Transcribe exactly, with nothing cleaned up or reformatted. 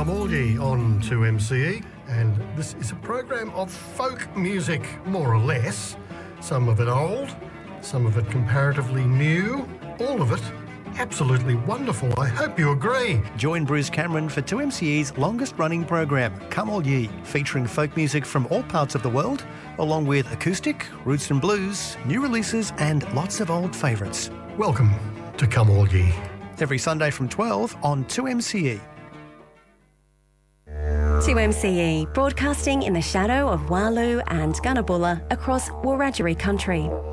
Come All Ye on two M C E, and this is a program of folk music, more or less. Some of it old, some of it comparatively new, all of it absolutely wonderful. I hope you agree. Join Bruce Cameron for two M C E's longest-running program, Come All Ye, featuring folk music from all parts of the world, along with acoustic, roots and blues, new releases and lots of old favourites. Welcome to Come All Ye. Every Sunday from twelve on two M C E. two M C E, broadcasting in the shadow of Walu and Gunnabulla across Wiradjuri country.